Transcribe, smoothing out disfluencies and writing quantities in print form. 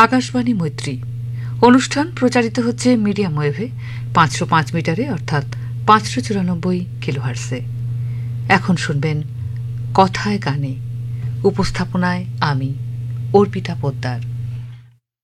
আকাশবাণী মৈত্রী অনুষ্ঠান প্রচারিত হচ্ছে মিডিয়াম ওয়েভে 505 মিটারে অর্থাৎ 594 কিলোহার্টজে। এখন শুনবেন কথায় গানে, উপস্থাপনায় আমি অর্পিতা পোদ্দার।